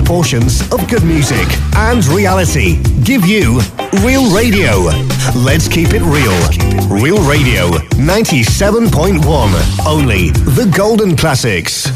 portions of good music and reality. Give you Real Radio. Let's keep it real. Real Radio 97.1. Only the golden classics.